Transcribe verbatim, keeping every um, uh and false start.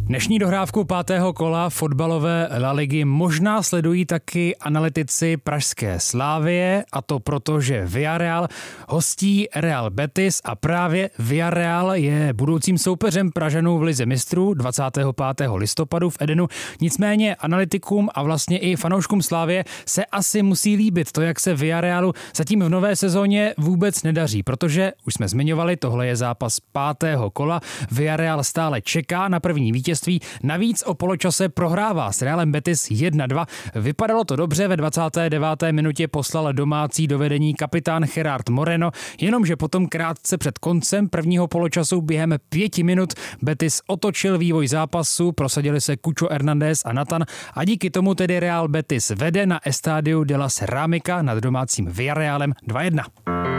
Dnešní dohrávku pátého kola fotbalové La Ligy možná sledují taky analytici pražské Slavie, a to proto, že Villarreal hostí Real Betis a právě Villarreal je budoucím soupeřem Pražanů v Lize mistrů dvacátého pátého listopadu v Edenu. Nicméně analytikům a vlastně i fanouškům Slavie se asi musí líbit to, jak se Villarrealu zatím v nové sezóně vůbec nedaří, protože už jsme zmiňovali, tohle je zápas pátého kola. Villarreal stále čeká na první vítězství. Navíc o poločase prohrává s Realem Betis jedna dva. Vypadalo to dobře, ve dvacáté deváté minutě poslal domácí do vedení kapitán Gerard Moreno, jenomže potom krátce před koncem prvního poločasu během pěti minut Betis otočil vývoj zápasu, prosadili se Cucho Hernández a Nathan a díky tomu tedy Real Betis vede na Estadio de la Cerámica nad domácím Villarrealem dva jedna.